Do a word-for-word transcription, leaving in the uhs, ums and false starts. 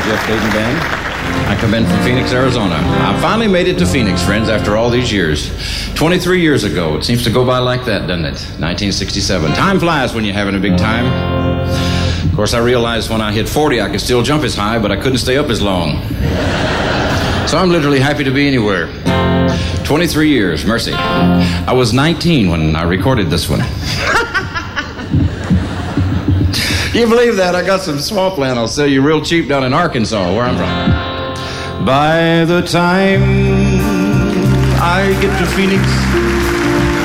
Jeff Caden Band. I come in from Phoenix, Arizona. I finally made it to Phoenix, friends, after all these years. twenty-three years ago. It seems to go by like that, doesn't it? nineteen sixty-seven. Time flies when you're having a big time. Of course, I realized when I hit forty, I could still jump as high, but I couldn't stay up as long. So I'm literally happy to be anywhere. twenty-three years, mercy. I was nineteen when I recorded this one. Can you believe that? I got some swampland I'll sell you real cheap down in Arkansas, where I'm from. By the time I get to Phoenix,